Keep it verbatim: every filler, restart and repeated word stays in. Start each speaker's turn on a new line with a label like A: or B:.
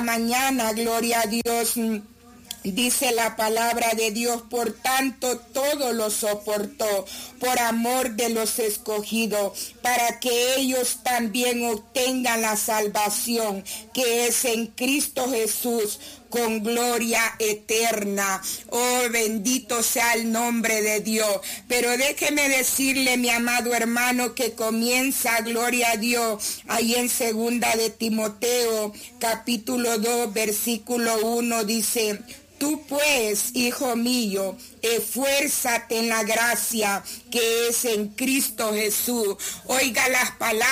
A: mañana, gloria a Dios. Dice la palabra de Dios, por tanto todo lo soportó por amor de los escogidos, para que ellos también obtengan la salvación que es en Cristo Jesús, con gloria eterna. Oh, bendito sea el nombre de Dios. Pero déjeme decirle, mi amado hermano, que comienza, gloria a Dios, ahí en segunda de Timoteo, capítulo dos, versículo uno, dice: tú pues, hijo mío, esfuérzate en la gracia que es en Cristo Jesús. Oiga las palabras